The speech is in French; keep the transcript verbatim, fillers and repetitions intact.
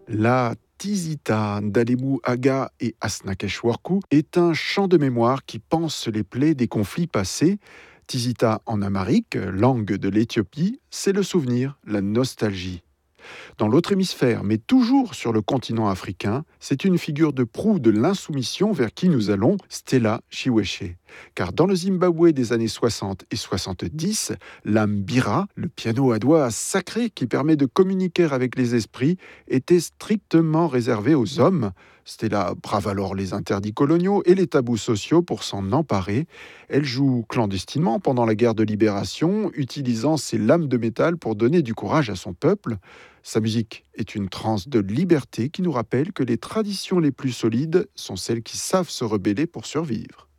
La Tizita d'Alemou Aga et Asnakeshwarku est un chant de mémoire qui panse les plaies des conflits passés. Tizita en amharique, langue de l'Éthiopie, c'est le souvenir, la nostalgie. Dans l'autre hémisphère, mais toujours sur le continent africain, c'est une figure de proue de l'insoumission vers qui nous allons, Stella Chiweshe. Car dans le Zimbabwe des années soixante et soixante-dix, l'ambira, le piano à doigts sacré qui permet de communiquer avec les esprits, était strictement réservé aux hommes. Stella brave alors les interdits coloniaux et les tabous sociaux pour s'en emparer. Elle joue clandestinement pendant la guerre de libération, utilisant ses lames de métal pour donner du courage à son peuple. Sa musique est une transe de liberté qui nous rappelle que les traditions les plus solides sont celles qui savent se rebeller pour survivre.